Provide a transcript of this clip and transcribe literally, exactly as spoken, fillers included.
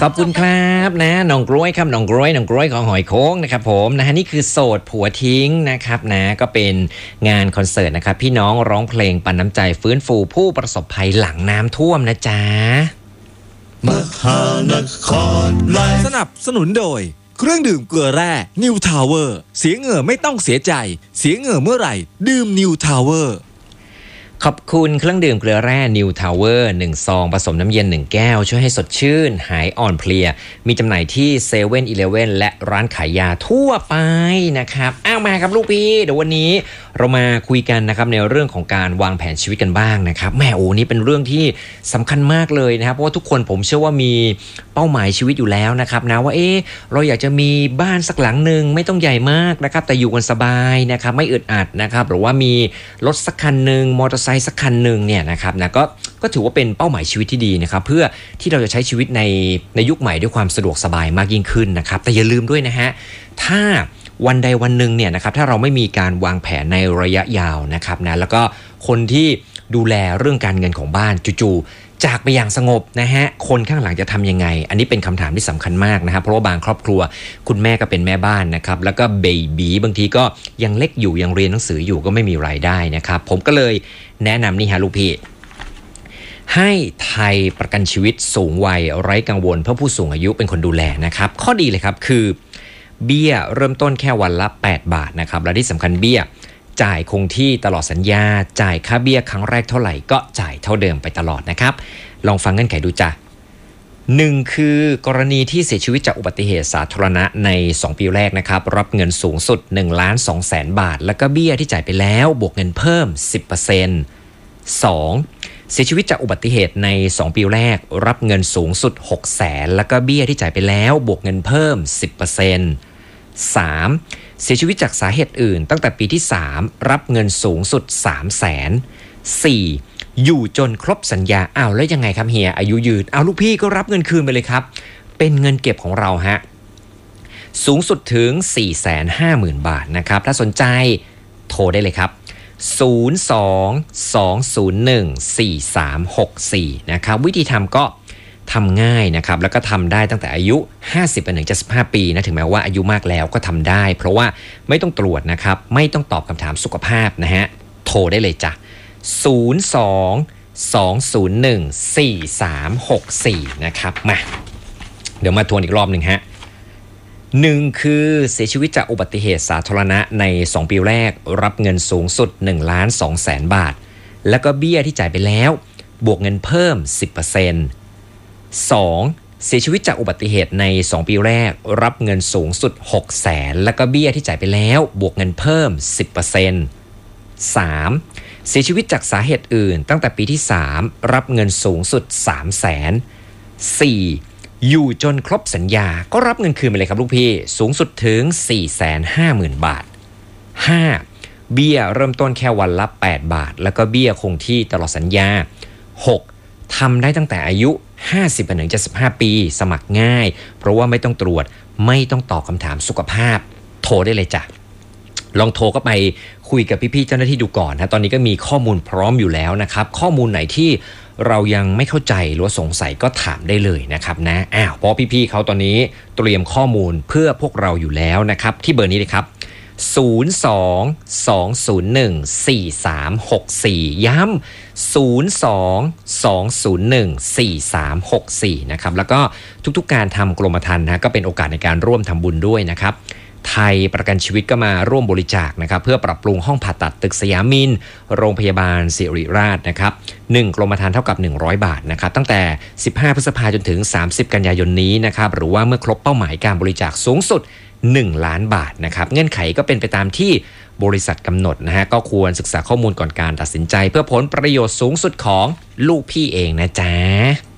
อบคุณครับนะน้องกล้วยครับน้องกล้วยน้องกล้วยของหอยโค้งนะครับผมนะฮะนี่คือโสดผัวทิ้งนะครับนะก็เป็นงานคอนเสิร์ตนะครับพี่น้องร้องเพลงปันน้ำใจฟื้นฟูผู้ประสบภัยหลังน้ำท่วมนะจ๊ะมหานครไลฟ์สนับสนุนโดยเครื่องดื่มเกลือแร่ New Tower เสียเหงื่อไม่ต้องเสียใจเสียเหงื่อเมื่อไหร่ดื่ม New Tower ขอบคุณเครื่องดื่มเกลือแร่ New Tower หนึ่งซองผสมน้ำเย็นหนึ่งแก้วช่วยให้สดชื่นหายอ่อนเพลียมีจำหน่ายที่ เซเว่น อีเลฟเว่น และร้านขายยาทั่วไปนะครับอ้าวมาครับลูกพี่เดี๋ยววันนี้เรามาคุยกันนะครับในเรื่องของการวางแผนชีวิตกันบ้างนะครับแม่โอ้นี่เป็นเรื่องที่สำคัญมากเลยนะครับเพราะว่าทุกคนผมเชื่อว่ามีเป้าหมายชีวิตอยู่แล้วนะครับนะว่าเอ๊ะเราอยากจะมีบ้านสักหลังนึงไม่ต้องใหญ่มากนะครับแต่อยู่กันสบายนะครับไม่อึดอัดนะครับหรือว่ามีรถสักคันนึงมอเตอร์ไซค์สักคันนึงเนี่ยนะครับนะก็ก็ถือว่าเป็นเป้าหมายชีวิตที่ดีนะครับเพื่อที่เราจะใช้ชีวิตในในยุคใหม่ด้วยความสะดวกสบายมากยิ่งขึ้นนะครับแต่อย่าลืมด้วยนะฮะถ้าวันใดวันหนึ่งเนี่ยนะครับถ้าเราไม่มีการวางแผนในระยะยาวนะครับนะแล้วก็คนที่ดูแลเรื่องการเงินของบ้านจู่ๆจากไปอย่างสงบนะฮะคนข้างหลังจะทำยังไงอันนี้เป็นคำถามที่สำคัญมากนะครับเพราะว่าบางครอบครัวคุณแม่ก็เป็นแม่บ้านนะครับแล้วก็เบบีบางทีก็ยังเล็กอยู่ยังเรียนหนังสืออยู่ก็ไม่มีรายได้นะครับผมก็เลยแนะนำนี่ฮะลูกพี่ให้ไทยประกันชีวิตสูงวัยไร้กังวลเพื่อผู้สูงอายุเป็นคนดูแลนะครับข้อดีเลยครับคือเบี้ยเริ่มต้นแค่วันละแปดบาทนะครับและที่สำคัญเบี้ยจ่ายคงที่ตลอดสัญญาจ่ายค่าเบี้ยครั้งแรกเท่าไหร่ก็จ่ายเท่าเดิมไปตลอดนะครับลองฟังเงื่อนไขดูจ้ะหนึ่งคือกรณีที่เสียชีวิตจากอุบัติเหตุสาธารณะในสองปีแรกนะครับรับเงินสูงสุด หนึ่งล้านสองแสน บาทแล้วก็เบี้ยที่จ่ายไปแล้วบวกเงินเพิ่ม สิบเปอร์เซ็นต์ สองเสียชีวิตจากอุบัติเหตุในสองปีแรกรับเงินสูงสุด หกแสน แล้วก็เบี้ยที่จ่ายไปแล้วบวกเงินเพิ่ม สิบเปอร์เซ็นต์ สามเสียชีวิตจากสาเหตุอื่นตั้งแต่ปีที่สามรับเงินสูงสุด สามแสน สี่อยู่จนครบสัญญาอ้าวแล้วยังไงครับเฮียอายุยืนเอาลูกพี่ก็รับเงินคืนไปเลยครับเป็นเงินเก็บของเราฮะสูงสุดถึง สี่แสนห้าหมื่น บาทนะครับถ้าสนใจโทรได้เลยครับศูนย์ สอง สอง ศูนย์ หนึ่ง สี่ สาม หก สี่นะครับวิธีทำก็ทำง่ายนะครับแล้วก็ทำได้ตั้งแต่อายุห้าสิบไปถึงเจ็ดสิบห้าปีนะถึงแม้ว่าอายุมากแล้วก็ทำได้เพราะว่าไม่ต้องตรวจนะครับไม่ต้องตอบคำถามสุขภาพนะฮะโทรได้เลยจ้ะศูนย์ สอง สอง ศูนย์ หนึ่ง สี่ สาม หก สี่นะครับมาเดี๋ยวมาทวนอีกรอบหนึ่งฮะหนึ่งคือเสียชีวิตจากอุบัติเหตุสาธารณะในสองปีแรกรับเงินสูงสุด หนึ่งล้านสองแสน บาทแล้วก็เบี้ยที่จ่ายไปแล้วบวกเงินเพิ่ม สิบเปอร์เซ็นต์ สองเสียชีวิตจากอุบัติเหตุในสองปีแรกรับเงินสูงสุด หกแสนแล้วก็เบี้ยที่จ่ายไปแล้วบวกเงินเพิ่ม สิบเปอร์เซ็นต์ สามเสียชีวิตจากสาเหตุอื่นตั้งแต่ปีที่สามรับเงินสูงสุด สามแสน สี่อยู่จนครบสัญญาก็รับเงินคืนไปเลยครับลูกพี่สูงสุดถึง สี่แสนห้าหมื่น บาท ห้าเบี้ยเริ่มต้นแค่วันละแปดบาทแล้วก็เบี้ยคงที่ตลอดสัญญา หกทำได้ตั้งแต่อายุห้าสิบไปถึงเจ็ดสิบห้าปีสมัครง่ายเพราะว่าไม่ต้องตรวจไม่ต้องตอบคำถามสุขภาพโทรได้เลยจ้ะลองโทรเข้าไปคุยกับพี่ๆเจ้าหน้าที่ดูก่อนนะตอนนี้ก็มีข้อมูลพร้อมอยู่แล้วนะครับข้อมูลไหนที่เรายังไม่เข้าใจหรือว่าสงสัยก็ถามได้เลยนะครับนะอ้าวเพราะพี่ๆเขาตอนนี้เตรียมข้อมูลเพื่อพวกเราอยู่แล้วนะครับที่เบอร์นี้เลยครับศูนย์ สอง สอง ศูนย์ หนึ่ง สี่ สาม หก สี่ย้ำศูนย์ สอง สอง ศูนย์ หนึ่ง สี่ สาม หก สี่นะครับแล้วก็ทุกๆการทำกรมธรรม์นะก็เป็นโอกาสในการร่วมทำบุญด้วยนะครับไทยประกันชีวิตก็มาร่วมบริจาคนะครับเพื่อปรับปรุงห้องผ่าตัดตึกสยามินโรงพยาบาลศิริราชนะครับหนึ่งกรมธรรม์เท่ากับหนึ่งร้อยบาทนะครับตั้งแต่สิบห้าพฤษภาคมจนถึงสามสิบกันยายนนี้นะครับหรือว่าเมื่อครบเป้าหมายการบริจาคสูงสุดหนึ่งล้านบาทนะครับเงื่อนไขก็เป็นไปตามที่บริษัทกำหนดนะฮะก็ควรศึกษาข้อมูลก่อนการตัดสินใจเพื่อผลประโยชน์สูงสุดของลูกพี่เองนะจ๊ะ